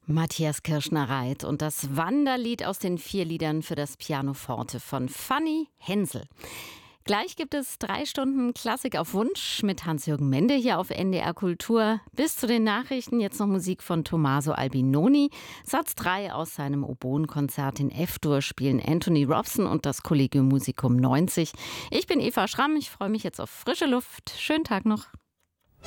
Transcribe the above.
Matthias Kirschner-Reit und das Wanderlied aus den 4 Liedern für das Pianoforte von Fanny Hensel. Gleich gibt es 3 Stunden Klassik auf Wunsch mit Hans-Jürgen Mende hier auf NDR Kultur. Bis zu den Nachrichten jetzt noch Musik von Tommaso Albinoni. Satz 3 aus seinem Oboenkonzert in F-Dur spielen Anthony Robson und das Collegium Musicum 90. Ich bin Eva Schramm, ich freue mich jetzt auf frische Luft. Schönen Tag noch.